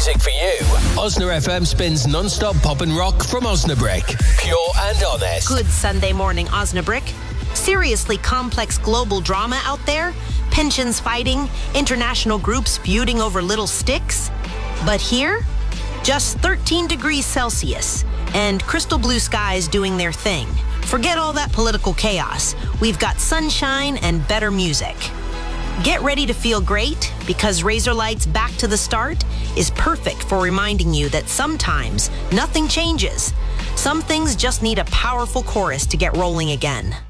music for you. Osna FM spins non-stop pop and rock from Osnabrick. Pure and honest. Good Sunday morning, Osnabrick. Seriously complex global drama out there? Pensions fighting, international groups feuding over little sticks? But here, just 13 degrees Celsius and crystal blue skies doing their thing. Forget all that political chaos. We've got sunshine and better music. Get ready to feel great because Razorlight's Back to the Start is perfect for reminding you that sometimes nothing changes. Some things just need a powerful chorus to get rolling again.